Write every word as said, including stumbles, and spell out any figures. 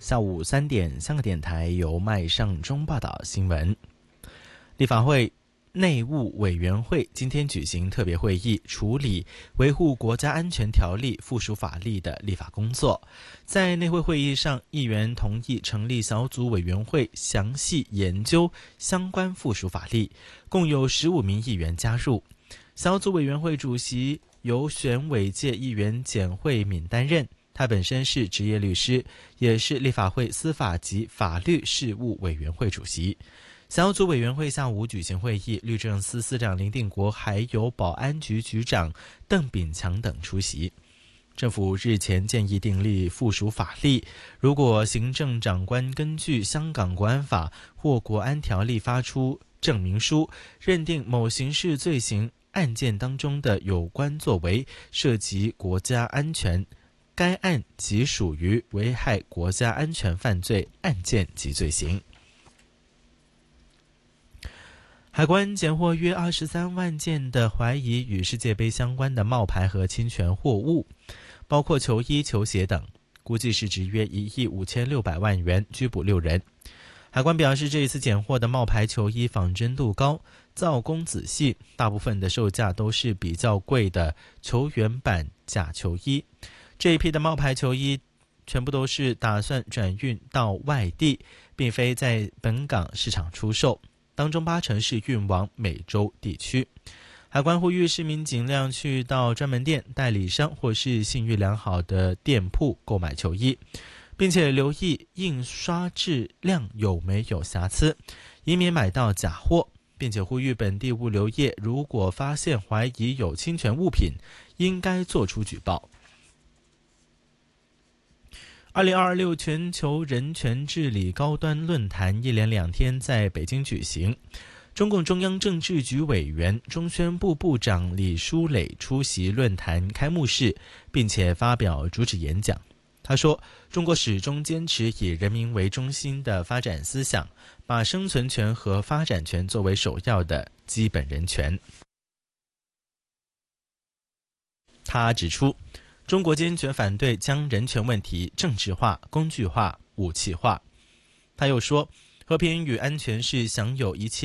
下午三点，香港电台由麦尚中报道新闻。立法会内务委员会今天举行特别会议，处理维护国家安全条例附属法例的立法工作。在内会会议上，议员同意成立小组委员会，详细研究相关附属法例，共有十五名议员加入。小组委员会主席由选委界议员简慧敏担任，他本身是职业律师，也是立法会司法及法律事务委员会主席。小组委员会下午举行会议，律政司司长林定国还有保安局局长邓炳强等出席。政府日前建议订立附属法例，如果行政长官根据香港国安法或国安条例发出证明书，认定某刑事罪行案件当中的有关作为涉及国家安全，该案即属于危害国家安全犯罪案件及罪行。海关检获约二十三万件的怀疑与世界杯相关的冒牌和侵权货物，包括球衣、球鞋等，估计市值约一亿五千六百万元，拘捕六人。海关表示，这一次检获的冒牌球衣仿真度高，造工仔细，大部分的售价都是比较贵的球员版假球衣。这一批的冒牌球衣全部都是打算转运到外地，并非在本港市场出售，当中八成是运往美洲地区。海关呼吁市民尽量去到专门店、代理商或是信誉良好的店铺购买球衣，并且留意印刷质量有没有瑕疵，以免买到假货，并且呼吁本地物流业如果发现怀疑有侵权物品，应该做出举报。二零二六全球人权治理高端论坛一连两天在北京举行，中共中央政治局委员、中宣部部长李书磊出席论坛开幕式，并且发表主旨演讲。他说，中国始终坚持以人民为中心的发展思想，把生存权和发展权作为首要的基本人权。他指出，中国坚决反对将人权问题政治化、工具化、武器化。他又说，和平与安全是享有一切